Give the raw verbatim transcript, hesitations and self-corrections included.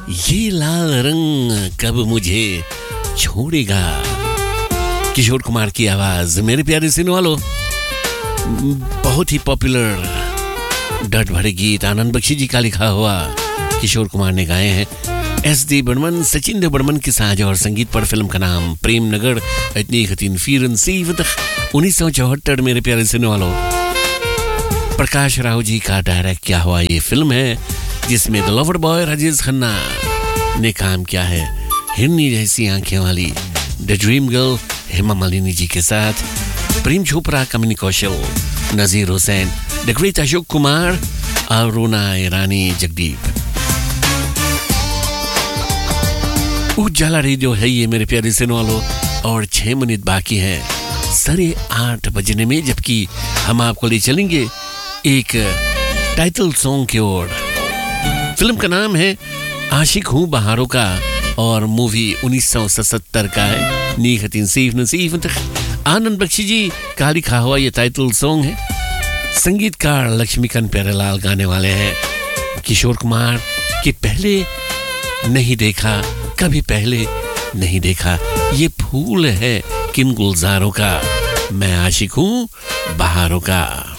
ये लाल रंग कब मुझे छोड़ेगा। किशोर कुमार की आवाज मेरे प्यारे सुनने वालों, बहुत ही पॉपुलर डट भरे गीत आनंद बख्शी जी का लिखा हुआ किशोर कुमार ने गाए हैं। एस डी बर्मन, सचिन दे बर्मन की साज और संगीत पर फिल्म का नाम प्रेम नगर, इतनी खतीन फीरन सीवत उन्नीस सौ चौहत्तर। मेरे प्यारे सुनने वालों, प्रकाश राव जी का डायरेक्ट किया हुआ ये फिल्म है जिसमें द लवर बॉय राजेश खन्ना ने काम किया है हिरनी जैसी आंखें वाली द ड्रीम गर्ल हेमा मालिनी जी के साथ प्रेम चोपड़ा, कमनी कौशल, नजीर हुसैन, द ग्रेट अशोक कुमार, अरुणा ईरानी, जगदीप। उजाला रेडियो है ये मेरे प्यारे सुनने वालों, और छह मिनट बाकी है साढ़े आठ बजने में, जबकि हम आपको ले चलेंगे एक टाइटल सॉन्ग की ओर। फिल्म का नाम है आशिक हूँ बहारों का और मूवी उन्नीस सौ सत्तर का है। नीखत नसीफ नसीफ आनंद बख्शी जी का लिखा हुआ ये टाइटल सॉन्ग है। संगीतकार लक्ष्मीकांत प्यारेलाल गाने वाले हैं। किशोर कुमार के पहले नहीं देखा, कभी पहले नहीं देखा, ये फूल है किन गुलजारों का, मैं आशिक हूँ बहारों का।